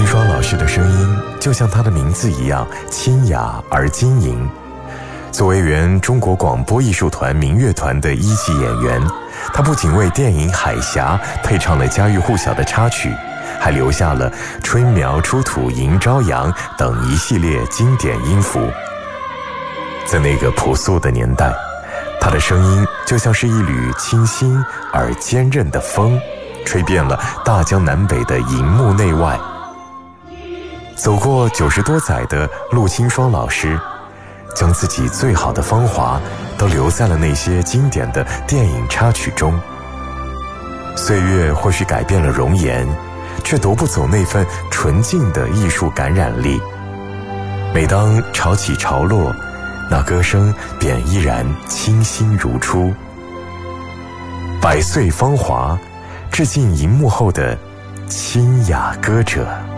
双老师的声音就像她的名字一样清雅而晶莹。作为原中国广播艺术团民乐团的一级演员，她不仅为电影《海峡》配唱了家喻户晓的插曲，还留下了春苗出土迎朝阳等一系列经典音符。在那个朴素的年代，她的声音就像是一缕清新而坚韧的风，吹遍了大江南北的银幕内外。走过90多载的陆清霜老师，将自己最好的芳华都留在了那些经典的电影插曲中。岁月或许改变了容颜，却夺不走那份纯净的艺术感染力。每当潮起潮落，那歌声便依然清新如初。百岁芳华，致敬荧幕后的清雅歌者。